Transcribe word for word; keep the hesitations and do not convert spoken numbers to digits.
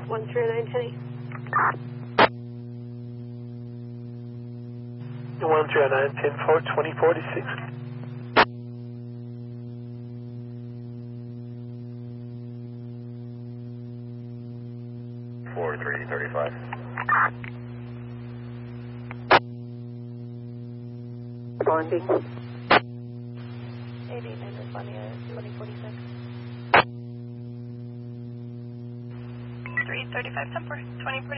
one three nine ten. one three nine ten four twenty forty-six. four three thirty-five. Bondi. eight eight nine Bonnie, twenty forty-six. three thirty-five, ten four, twenty forty-six.